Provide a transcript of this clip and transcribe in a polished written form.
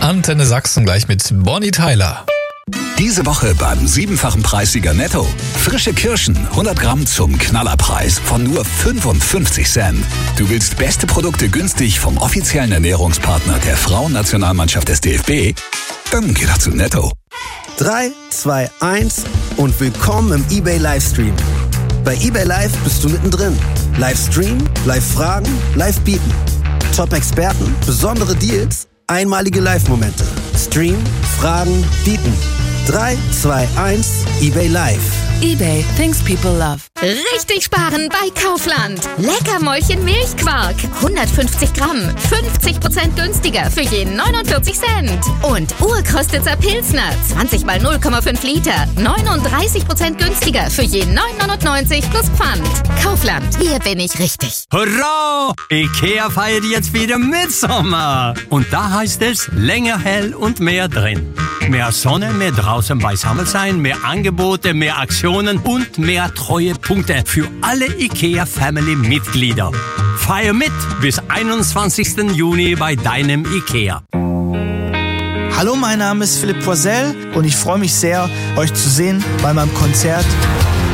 Antenne Sachsen gleich mit Bonnie Tyler. Diese Woche beim 7-fachen Preissieger Netto. Frische Kirschen, 100 Gramm zum Knallerpreis von nur 55 Cent. Du willst beste Produkte günstig vom offiziellen Ernährungspartner der Frauennationalmannschaft des DFB? Dann geh doch zu Netto. 3, 2, 1 und willkommen im eBay Livestream. Bei eBay Live bist du mittendrin. Livestream, Live-Fragen, Live-Bieten. Top-Experten, besondere Deals, einmalige Live-Momente. Stream, Fragen, Bieten. 3, 2, 1, eBay Live. eBay, things people love. Richtig sparen bei Kaufland. Leckermäulchen Milchquark. 150 Gramm. 50% günstiger für jeden 49 Cent. Und Urkostitzer Pilsner. 20 mal 0,5 Liter. 39% günstiger für jeden 9,99 plus Pfand. Kaufland, hier bin ich richtig. Hurra! IKEA feiert jetzt wieder Mitsommer. Und da heißt es länger hell und mehr drin. Mehr Sonne, mehr draußen beisammen sein, mehr Angebote, mehr Aktionen und mehr Treuepunkte für alle IKEA-Family-Mitglieder. Feier mit bis 21. Juni bei deinem IKEA. Hallo, mein Name ist Philipp Poisel und ich freue mich sehr, euch zu sehen bei meinem Konzert